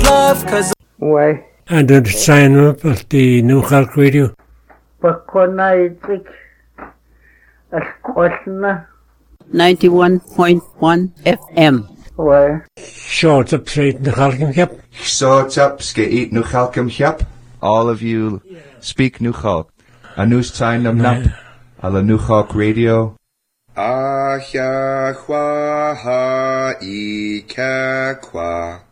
love, cause Why? And the sign up at the New Cork Radio. Pakonaitik. Asquatna. 91.1 FM. Why? Short up straight in the Halcom Cap. Short up, skate nu Halcom Cap. All of you speak Nu Halk. A news time nam nap. A la Nu Halk Radio. Ah ya hwa ha I ka kwa.